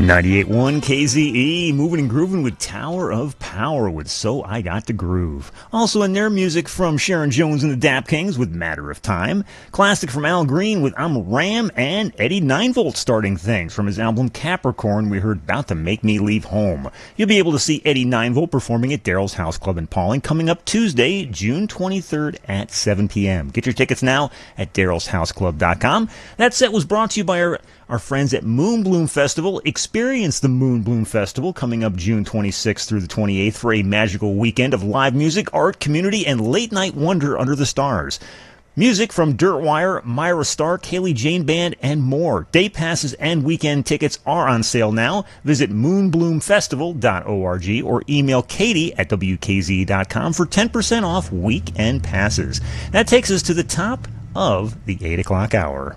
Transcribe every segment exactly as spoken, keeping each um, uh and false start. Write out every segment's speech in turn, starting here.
ninety-eight point one K Z E, moving and grooving with Tower of Power with So I Got to Groove. Also in their music from Sharon Jones and the Dap Kings with Matter of Time. Classic from Al Green with I'm a Ram, and Eddie nine volt starting things from his album Capricorn we heard About to Make Me Leave Home. You'll be able to see Eddie nine volt performing at Daryl's House Club in Pauling coming up Tuesday, June twenty-third at seven p.m. Get your tickets now at daryls house club dot com. That set was brought to you by our Our friends at Moonbloom Festival. Experience the Moonbloom Festival coming up June twenty-sixth through the twenty-eighth for a magical weekend of live music, art, community, and late-night wonder under the stars. Music from Dirtwire, Myra Stark, Haley Jane Band, and more. Day passes and weekend tickets are on sale now. Visit moonbloom festival dot org or email Katie at w k z dot com for ten percent off weekend passes. That takes us to the top of the eight o'clock hour.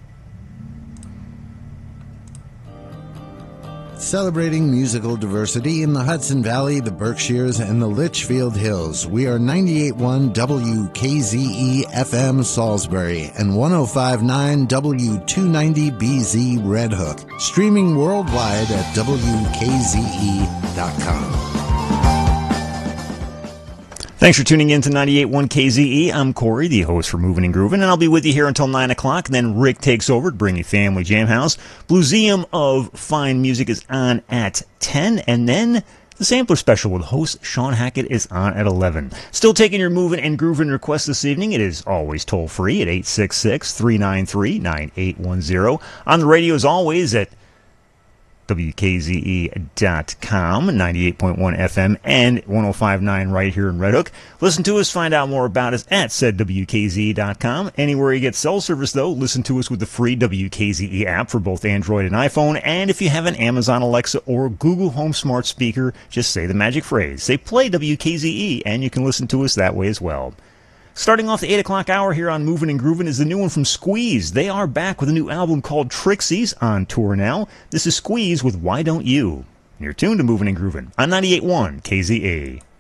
Celebrating musical diversity in the Hudson Valley, the Berkshires, and the Litchfield Hills. We are ninety-eight point one W K Z E F M Salisbury and one oh five point nine W two ninety B Z Red Hook. Streaming worldwide at w k z e dot com. Thanks for tuning in to ninety-eight point one K Z E. I'm Corey, the host for Moving and Grooving, and I'll be with you here until nine o'clock. And then Rick takes over to bring you Family Jam House. Blueseum of Fine Music is on at ten, and then the Sampler Special with host Sean Hackett is on at eleven. Still taking your Moving and Grooving requests this evening. It is always toll-free at eight six six, three nine three, nine eight one zero. On the radio, as always, at w k z e dot com, ninety-eight point one F M, and one oh five point nine right here in Red Hook. Listen to us, find out more about us at said w k z e dot com. Anywhere you get cell service, though, listen to us with the free W K Z E app for both Android and iPhone. And if you have an Amazon Alexa or Google Home smart speaker, just say the magic phrase. Say play W K Z E, and you can listen to us that way as well. Starting off the eight o'clock hour here on Moving and Grooving is the new one from Squeeze. They are back with a new album called Trixies, on tour now. This is Squeeze with Why Don't You? You're tuned to Moving and Grooving on ninety-eight point one K Z A.